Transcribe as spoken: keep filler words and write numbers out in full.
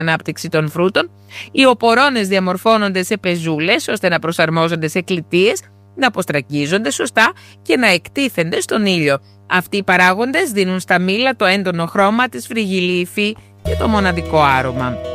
ανάπτυξη των φρούτων. Οι οπορώνες διαμορφώνονται σε πεζούλες ώστε να προσαρμόζονται σε κλητείες, να αποστραγγίζονται σωστά και να εκτίθενται στον ήλιο. Αυτοί οι παράγοντες δίνουν στα μήλα το έντονο χρώμα, τη σφριγγυλή υφή και το μοναδικό άρωμα.